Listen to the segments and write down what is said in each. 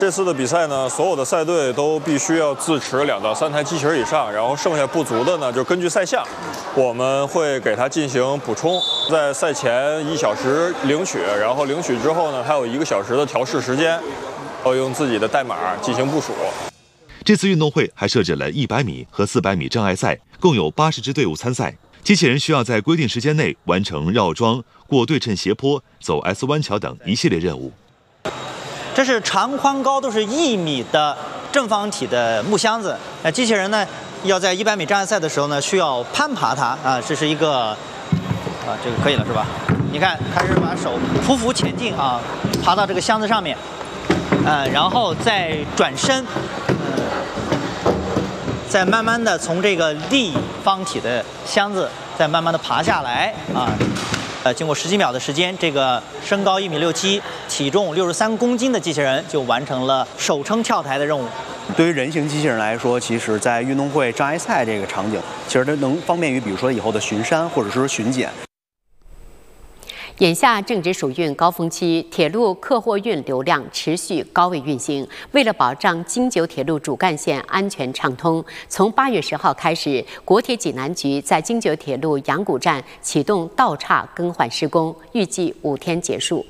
这次的比赛呢，所有的赛队都必须要自持2到3台机器人以上，然后剩下不足的呢，就根据赛项，我们会给它进行补充。在赛前1小时领取，然后领取之后呢，还有1个小时的调试时间，要用自己的代码进行部署。 这次运动会还设置了100米和400米障碍赛，共有80支队伍参赛。机器人需要在规定时间内完成绕桩、过对称斜坡、走 S 弯桥等一系列任务。 这是长宽高都是1米的正方体的木箱子。机器人呢，要在100米障碍赛的时候呢，需要攀爬它啊，这是一个这个可以了是吧？你看，开始把手匍匐前进啊，爬到这个箱子上面，然后再转身，再慢慢的从这个立方体的箱子再慢慢的爬下来啊。经过10几秒的时间，这个身高1.67米、体重63公斤的机器人就完成了手撑跳台的任务。 对于人形机器人来说，其实在运动会障碍赛这个场景，其实它能方便于比如说以后的巡山或者说巡检。 眼下正值暑运高峰期，铁路客货运流量持续高位运行。为了保障京九铁路主干线安全畅通，从8月10号开始，国铁济南局在京九铁路阳谷站启动道岔更换施工，预计5天结束。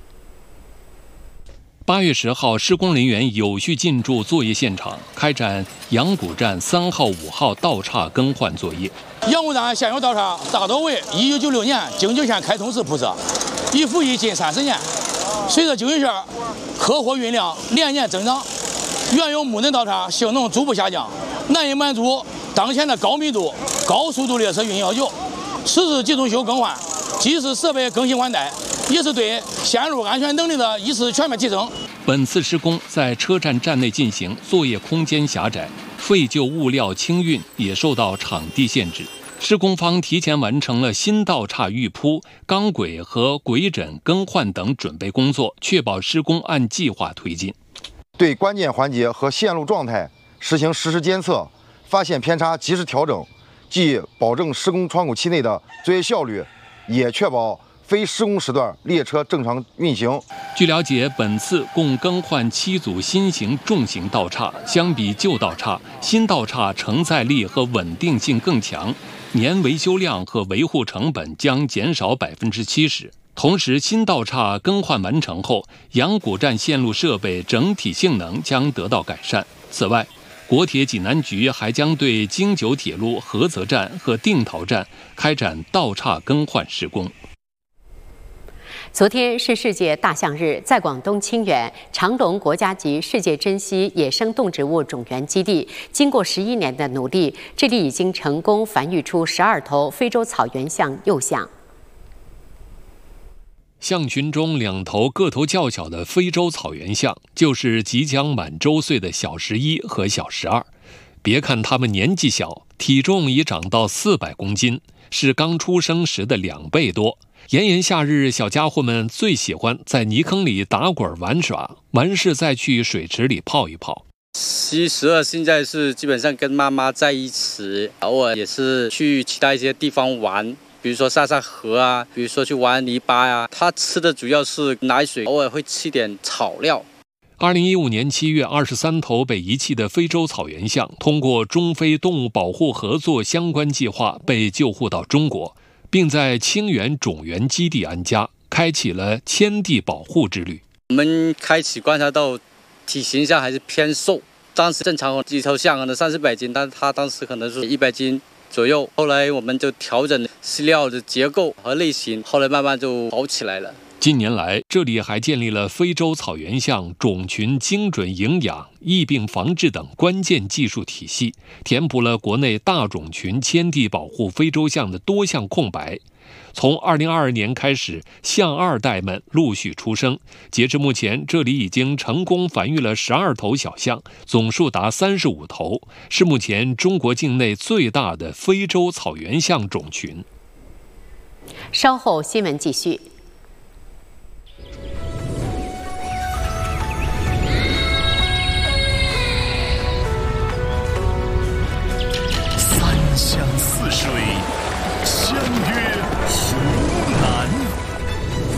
8月10号，施工人员有序进驻作业现场，开展阳谷站3号、5号道岔更换作业。 阳谷站现有道岔大都为1996年京九线开通时铺设，已服役近30年。随着京九线客货运量连年增长，原有木质道岔性能逐步下降，难以满足当前的高密度、高速度列车运营要求。此次集中修更换，既是设备更新换代，也是对线路安全能力的一次全面提升。 本次施工在车站站内进行，作业空间狭窄，废旧物料轻运也受到场地限制。施工方提前完成了新道岔预铺、钢轨和轨枕更换等准备工作，确保施工按计划推进。 对关键环节和线路状态实行实时监测，发现偏差及时调整，既保证施工窗口期内的作业效率，也确保非施工时段列车正常运行。 据了解，本次共更换7组新型重型道岔，相比旧道岔，新道岔承载力和稳定性更强，年维修量和维护成本将减少70%。同时，新道岔更换完成后，阳谷站线路设备整体性能将得到改善。此外，国铁济南局还将对京九铁路菏泽站和定陶站开展道岔更换施工。 昨天是世界大象日，在广东清远，长隆国家级世界珍稀野生动植物种源基地，经过11年的努力，这里已经成功繁育出12头非洲草原象幼象。 象群中2头个头较小的非洲草原象，就是即将满周岁的小11和小12。别看它们年纪小，体重已长到400公斤，是刚出生时的2倍多。炎炎夏日，小家伙们最喜欢在泥坑里打滚玩耍，完事再去水池里泡一泡。 12现在是基本上跟妈妈在一起，偶尔也是去其他一些地方玩，比如说沙河啊，比如说去玩泥巴啊。它吃的主要是奶水，偶尔会吃点草料。 2015年7月，23头被遗弃的非洲草原象，通过中非动物保护合作相关计划被救护到中国，并在清远种源基地安家，开启了迁地保护之旅。 我们开始观察到体型上还是偏瘦，当时正常一头象可能30-40斤，但是它当时可能是100斤左右。后来我们就调整饲料的结构和类型，后来慢慢就好起来了。 近年来，这里还建立了非洲草原象种群精准营养、疫病防治等关键技术体系，填补了国内大种群迁地保护非洲象的多项空白。从2022年开始，象2代们陆续出生，截至目前，这里已经成功繁育了12头小象，总数达35头，是目前中国境内最大的非洲草原象种群。 稍后新闻继续。